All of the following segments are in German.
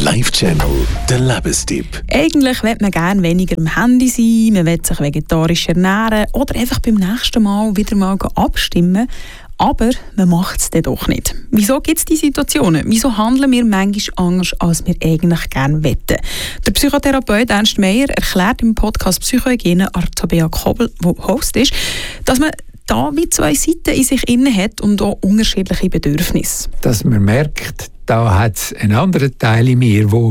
Live-Channel, der Lebenstipp. Eigentlich will man gerne weniger am Handy sein, man will sich vegetarisch ernähren oder einfach beim nächsten Mal wieder mal abstimmen. Aber man macht es dann doch nicht. Wieso gibt es diese Situationen? Wieso handeln wir manchmal anders, als wir eigentlich gerne wollen? Der Psychotherapeut Ernst Meier erklärt im Podcast Psychohygiene Tabea Kobel, der Host ist, dass man da wie zwei Seiten in sich inne hat und auch unterschiedliche Bedürfnisse. Dass man merkt, da hat es einen anderen Teil in mir, der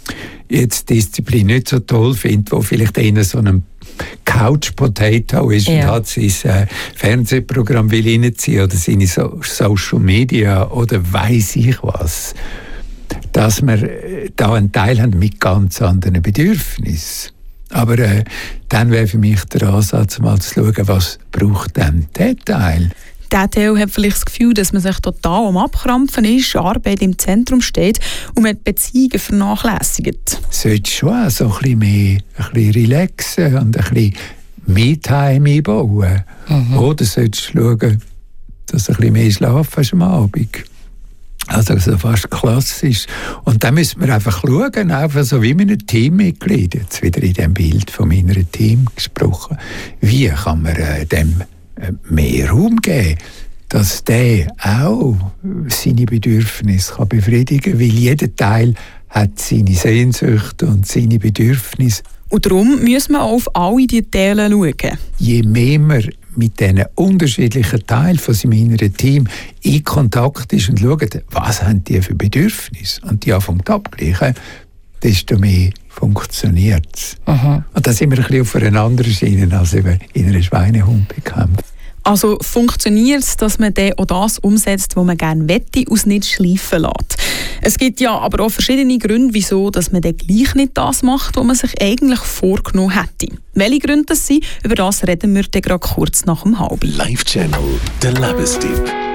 jetzt Disziplin nicht so toll findet, wo vielleicht eher so ein Couch-Potato ist und hat sein Fernsehprogramm will reinziehen oder seine Social Media oder weiss ich was. Dass wir da einen Teil haben mit ganz anderen Bedürfnissen. Aber dann wäre für mich der Ansatz, mal zu schauen, was braucht denn der Teil? Der Teil hat vielleicht das Gefühl, dass man sich total am Abkrampfen ist, Arbeit im Zentrum steht und man die Beziehungen vernachlässigt. Solltest schon auch so ein bisschen relaxen und ein bisschen Me-Time einbauen. Oder solltest du schauen, dass du ein bisschen mehr Schlaf hast am Abend. Also so fast klassisch. Und dann müssen wir einfach schauen, einfach so wie mit einem Teammitglied, jetzt wieder in dem Bild von meinem Team gesprochen, wie kann man dem mehr Raum geben, dass der auch seine Bedürfnisse kann befriedigen kann, weil jeder Teil hat seine Sehnsucht und seine Bedürfnisse. Und darum müssen wir auf alle diese Teile schauen. Je mehr man mit diesen unterschiedlichen Teilen von seinem inneren Team in Kontakt ist und schaut, was haben die für Bedürfnisse und die anfangen abgleichen, desto mehr funktioniert es. Und da sind wir ein bisschen auf einer anderen Schiene als eben in einer Schweinehundbekämpfung. Also funktioniert es, dass man dann auch das umsetzt, was man gerne wette, und nicht schleifen lässt. Es gibt ja aber auch verschiedene Gründe, wieso dass man dann gleich nicht das macht, was man sich eigentlich vorgenommen hätte. Welche Gründe das sind, über das reden wir dann gerade kurz nach dem Halben. Live-Channel, der Lebenstipp.